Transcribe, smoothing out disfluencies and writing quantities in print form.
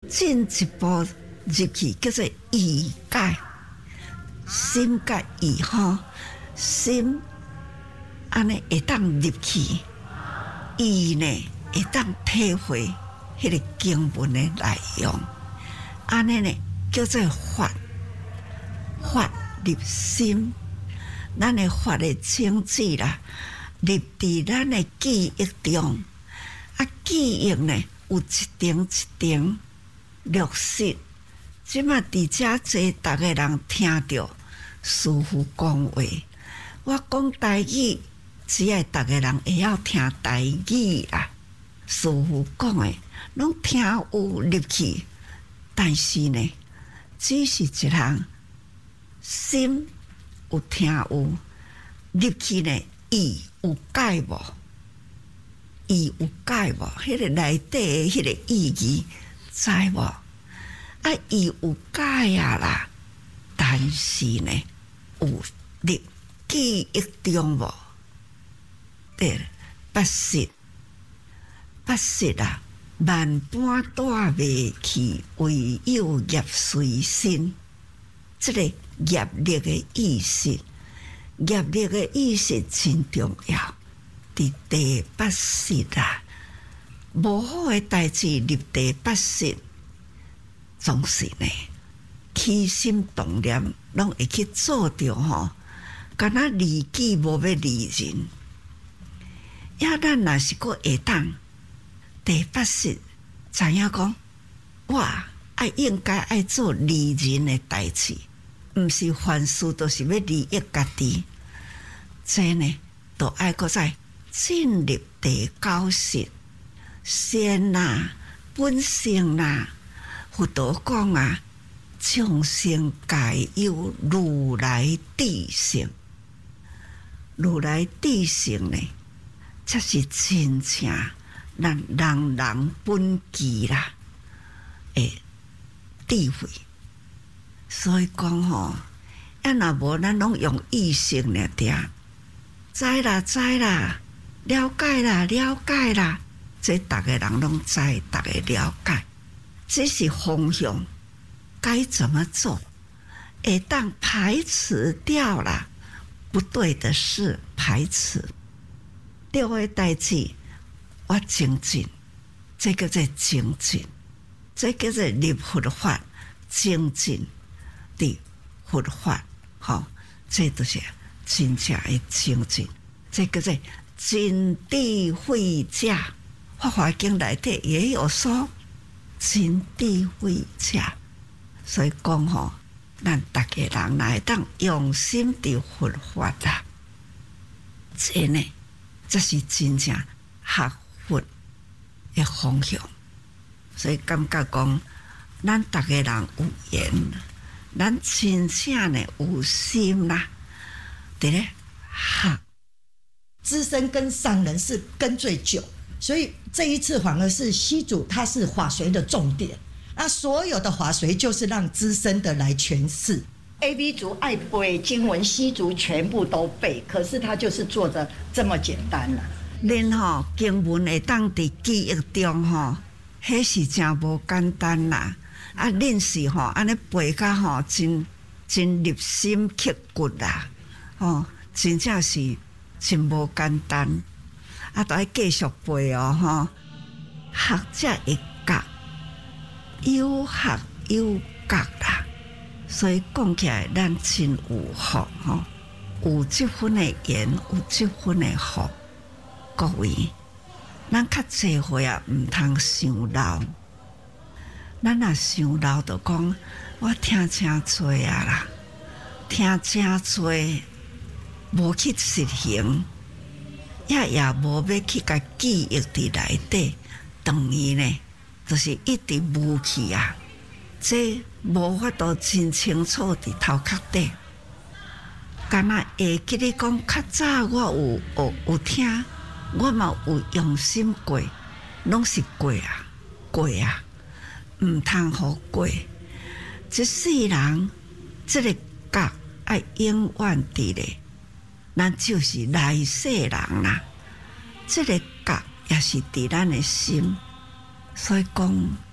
进一步入去叫做意界，心甲意吼，心安尼会当入去，意呢会当体会迄个经文的内容，安尼呢叫做法，法入心，咱的法的清智啦，入伫咱的记忆中，啊，记忆呢有一点一点落实。即马伫遮坐，逐个人听着师父讲话，我讲台语，只要逐个人会晓听台语啦。师父讲的，拢听有入去，但是呢，只是一项心有听有入去呢，意有解无？意有解无？迄个内底的迄个意义知无？啊，意有解啊啦，但是呢，有入记忆中无？对，不实。不实啊，万般带袂去，唯有业随身。这个业力的意识，业力的意识真重要。伫第八识啊，无好的代志入第八识，总是呢，起心动念拢会去做着吼，敢若利己无要利人。呀，咱若是个会当。第八识知影讲，我应该爱做利人的代志，毋是凡事都是要利益家己。这呢，都爱搁再进入第九识，善啊，本性啊，佛陀讲啊，众生皆有如来智性，如来智性呢，才是真正。咱人人本具啦，智慧，所以讲吼，要若无咱拢用意识了点，知啦知啦，了解啦了解啦，这逐个人拢知，逐个了解，这是方向，该怎么做？会当排斥掉啦，不对的事排斥，对的代志。我精进，这叫做精进，这叫做入佛法，精进的佛法，吼，这都是真正的精进。这叫做真智慧者，《法华经》内底也有说真智慧者，所以讲吼，咱大家人来当用心的佛法啦，这呢，这是真正学。的方向，所以感觉讲，咱逐个人有缘，咱真正呢有心啦，对咧，哈， 资深跟上人是跟最久，所以这一次反而是西主他是法随的重点，那所有的法随就是让资深的来诠释。AB 族爱背经文，西族全部都背，可是他就是做的这么简单了。 恁吼经文会当伫记忆中吼，迄是真无简单啦。啊，恁是吼安尼背甲吼真入心刻骨啦，吼，真正是真无简单。啊，都要继续背哦，吼，学者会觉，有学有觉啦。所以讲起来，咱真有福吼，有这份的缘，有这份的福。各位，咱较济岁啊，毋通想老。咱若想老，就讲我听真多啊啦，听真多，无去实行，也无要去甲记忆伫内底，等于呢，就是一直无去啊。这无法度真清楚伫头壳底。敢若会记咧讲，较早我有听。我嘛有用心过，拢是过啊，毋通好过。这世人，这个觉爱永远伫咧，咱就是来世人啦。这个觉也是伫咱的心，所以讲